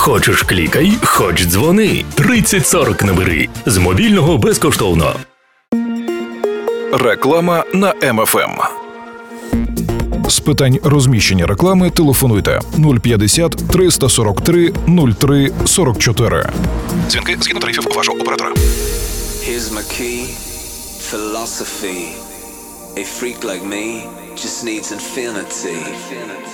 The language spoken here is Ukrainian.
Хочеш клікай, хоч дзвони. 3040 набери. З мобільного безкоштовно. Реклама на МФМ. З питань розміщення реклами телефонуйте 050 343 03 44. Дзвінки згідно тарифів вашого оператора. Here's my key, philosophy. A freak like me just needs infinity.